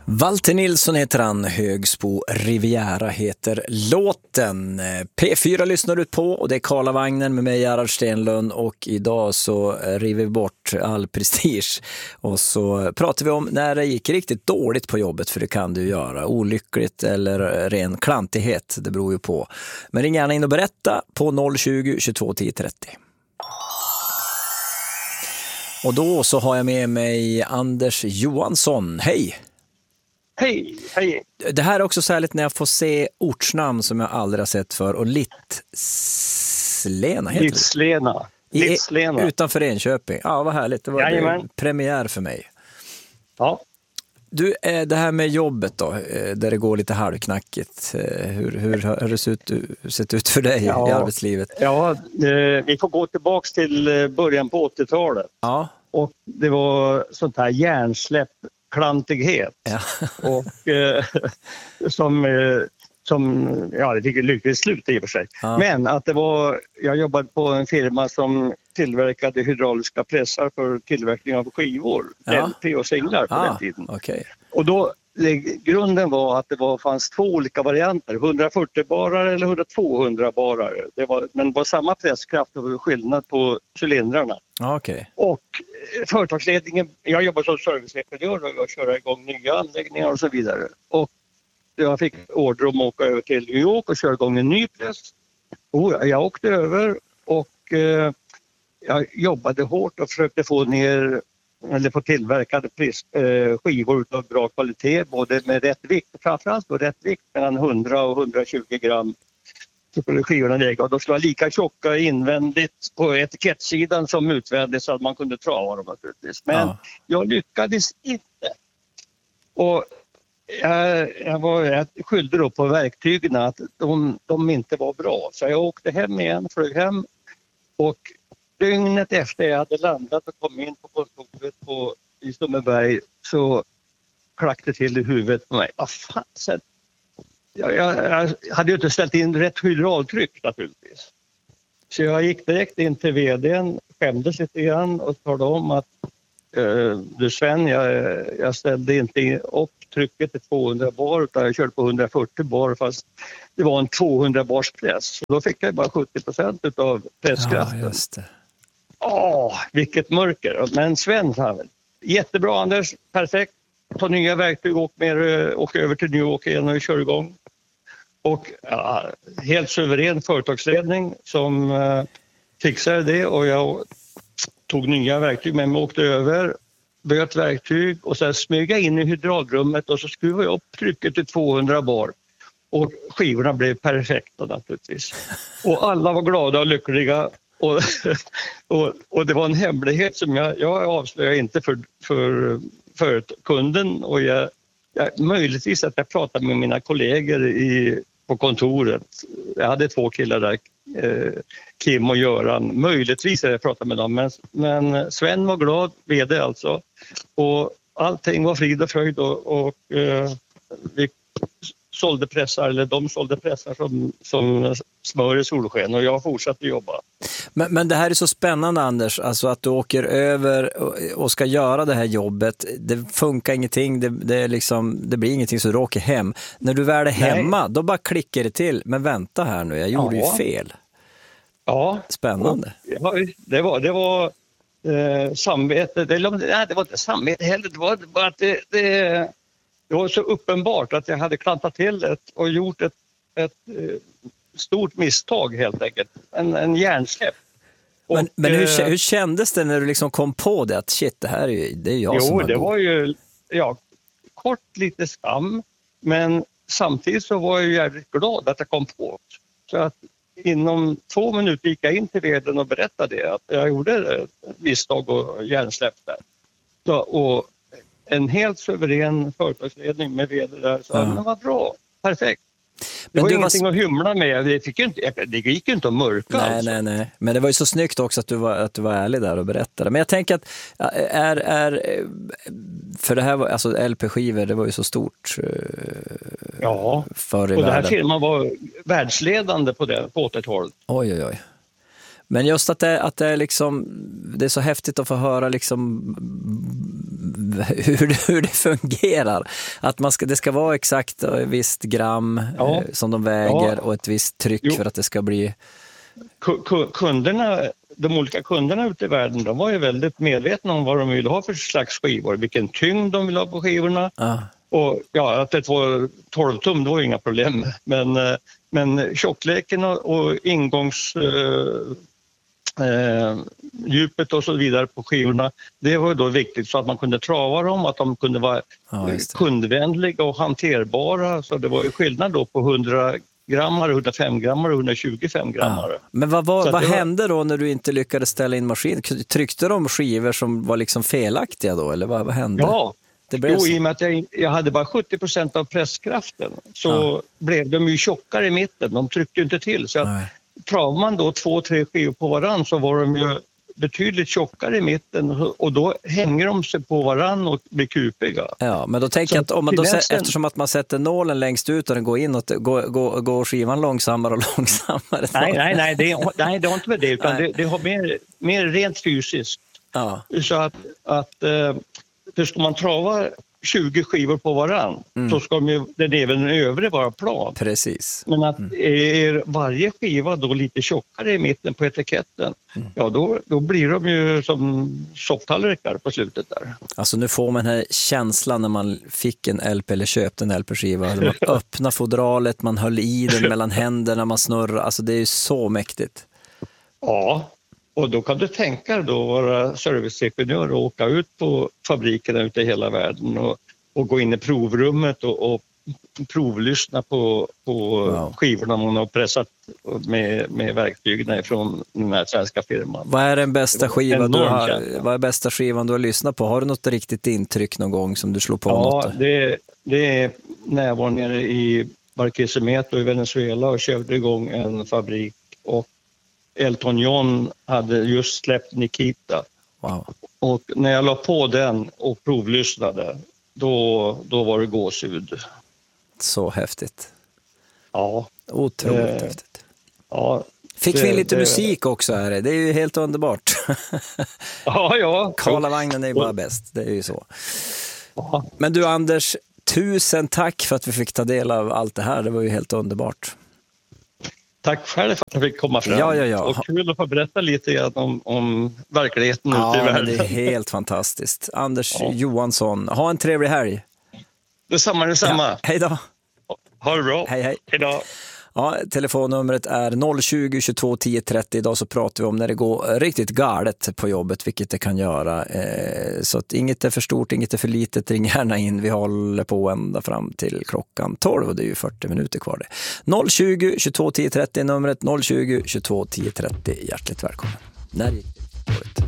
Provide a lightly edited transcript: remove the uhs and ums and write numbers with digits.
Walter Nilsson heter han, Högsbo Riviera heter låten. P4 lyssnar du på och det är Karlavagnen med mig, Gerhard Stenlund, och idag så river vi bort all prestige och så pratar vi om när det gick riktigt dåligt på jobbet, för det kan du göra, olyckligt eller ren klantighet, det beror ju på. Men ring gärna in och berätta på 020 22 10 30. Och då så har jag med mig Anders Johansson. Hej! Hej, hej. Det här är också särskilt när jag får se ortsnamn som jag aldrig har sett för. Och Litslena heter det. Litslena. Utanför Enköping. Ja, vad härligt. Det var premiär för mig. Ja. Du, det här med jobbet då, där det går lite halvknackigt. Hur har det sett ut för dig i arbetslivet? Ja, vi får gå tillbaka till början på 80-talet. Ja. Och det var sånt här hjärnsläpp. Klantighet och det fick ett lyckligt slut i och för sig. Men att jag jobbade på en firma som tillverkade hydrauliska pressar för tillverkning av skivor, LP och singlar på den tiden. Okay. Och då grunden var att fanns två olika varianter, 140-barare eller 100-200-barare. Men det var samma presskraft och skillnad på cylindrarna. Okay. Och företagsledningen, jag jobbar som serviceingenjör och köra igång nya anläggningar och så vidare. Och jag fick order om att åka över till New York och köra igång en ny press. Och jag åkte över och jag jobbade hårt och försökte få tillverkade skivor av bra kvalitet, både med rätt vikt, framförallt då rätt vikt mellan 100 och 120 gram. Så skulle skivorna lägga och de skulle vara lika tjocka invändigt på etikettsidan som utvändigt så att man kunde trava dem naturligtvis. Men jag lyckades inte. Och jag skyllde då på verktygen att de inte var bra. Så jag åkte hem igen, flög hem och dygnet efter jag hade landat och kom in på kontoret i Stummerberg så klackade till i huvudet på mig. Fan, jag hade ju inte ställt in rätt hydraultryck naturligtvis. Så jag gick direkt in till vdn, skämdes lite grann och talade om att du Sven, jag ställde inte upp trycket till 200 bar utan jag körde på 140 bar fast det var en 200 bars press. Så då fick jag bara 70% av presskraften. Ja, just det. Vilket mörker. Men Sven sa väl, jättebra Anders, perfekt. Ta nya verktyg och åka över till New York igen och kör igång. Och helt suverän företagsledning som fixade det och jag tog nya verktyg med mig och åkte över, böt verktyg och sen smyga in i hydraulrummet och så skruvade jag upp trycket till 200 bar. Och skivorna blev perfekta naturligtvis. Och alla var glada och lyckliga. Och det var en hemlighet som jag avslöjade inte för kunden och möjligtvis att jag pratade med mina kollegor på kontoret. Jag hade 2 killar där, Kim och Göran. Möjligtvis hade jag pratat med dem, men Sven var glad, vd alltså. Och allting var frid och fröjd och vi sålde pressar, eller de sålde pressar som smör i solsken och jag fortsatte jobba. Men det här är så spännande Anders, alltså att du åker över och ska göra det här jobbet, det funkar ingenting, det blir ingenting så du åker hem. När du väl är hemma, då bara klickar det till, men vänta här nu, jag gjorde ju fel. Ja. Spännande. Det var samvete, det var inte samvete heller, det var bara att det var så uppenbart att jag hade klantat till och gjort ett stort misstag helt enkelt. En hjärnsläpp. Men hur kändes det när du liksom kom på det? Att shit, det är jag som har det var ju kort lite skam. Men samtidigt så var jag jävligt glad att jag kom på. Så att inom 2 minuter gick jag in till vdn och berättade det. Att jag gjorde ett misstag och hjärnsläpp där. Så, och en helt suverän företagsledning med vd där. Så det var bra, perfekt. Det var ingenting att hymla med. Det gick ju inte att mörka. Nej. Men det var ju så snyggt också att du var ärlig där och berättade. Men jag tänker att för det här var, alltså LP-skivor, det var ju så stort förr i världen. Och den här firman var världsledande på 80-talet. Oj. Men just att det är liksom, det är så häftigt att få höra liksom hur det fungerar. Att det ska vara exakt ett visst gram som de väger och ett visst tryck för att det ska bli... De olika kunderna ute i världen, de var ju väldigt medvetna om vad de ville ha för slags skivor, vilken tyngd de ville ha på skivorna. Och att det var 12 tum, det var inga problem. Men tjockleken och djupet och så vidare på skivorna, det var då viktigt så att man kunde trava dem, att de kunde vara kundvänliga och hanterbara. Så det var ju skillnad då på 100 grammar, 105 grammar och 125 grammar. Men vad hände då när du inte lyckades ställa in maskin? Tryckte de skivor som var liksom felaktiga då, eller vad hände? Ja, i och med att jag hade bara 70% av presskraften så blev de ju tjockare i mitten. De tryckte inte till. Så att travar man då 2-3 skivor på varann så var de ju betydligt tjockare i mitten och då hänger de sig på varann och blir kupiga. Ja, men då tänker jag att om man då, eftersom att man sätter nålen längst ut och den går in och går skivan långsammare och långsammare. Nej, det har inte med det utan det har mer rent fysiskt. Ja. Så att för ska man trava 20 skivor på varann så ska den även övre vara plan. Precis. Men att är varje skiva då lite tjockare i mitten på etiketten, då blir de ju som sopptallrikar på slutet där. Alltså nu får man den här känslan när man fick en LP eller köpte en LP-skiva. Man öppnar fodralet, man höll i den mellan händerna, man snurrar. Alltså det är ju så mäktigt. Ja. Och då kan du tänka då vara serviceingenjör och åka ut på fabrikerna ute i hela världen och gå in i provrummet och provlyssna på skivorna man har pressat med verktygen från den här svenska firman. Vad är den bästa skivan vad är bästa skivan du har lyssnat på? Har du något riktigt intryck någon gång som du slår på något? Ja, det är när jag var nere i Barquisimeto i Venezuela och körde igång en fabrik och Elton John hade just släppt Nikita. Wow. Och när jag la på den och provlyssnade, då var det gåshud. Så häftigt. Ja. Otroligt häftigt. Ja. Fick vi lite musik också här? Det är ju helt underbart. Ja. Karlavagnen är ju bara bäst, det är ju så. Ja. Men du Anders, tusen tack för att vi fick ta del av allt det här. Det var ju helt underbart. Tack själv för att jag fick komma fram. Ja. Och kul att få berätta lite grann om verkligheten ute i världen. Det är helt fantastiskt. Anders Johansson, ha en trevlig helg. Detsamma. Ja, hej då. Ha det bra. Hej. Hej då. Ja, telefonnumret är 020 22 10 30. Idag så pratar vi om när det går riktigt galet på jobbet, vilket det kan göra. Så att inget är för stort, inget är för litet. Ring gärna in. Vi håller på ända fram till klockan 12 och det är ju 40 minuter kvar det. 020 22 10 30 numret 020 22 10 30. Hjärtligt välkommen. När gick det?